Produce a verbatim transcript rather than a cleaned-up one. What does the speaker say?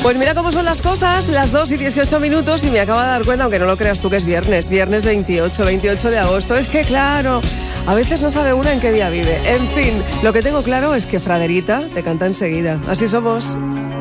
Pues mira cómo son las cosas, las dos y dieciocho minutos, y me acabo de dar cuenta, aunque no lo creas tú, que es viernes, viernes veintiocho, veintiocho de agosto. Es que claro, a veces no sabe una en qué día vive. En fin, lo que tengo claro es que Fraderita te canta enseguida. Así somos.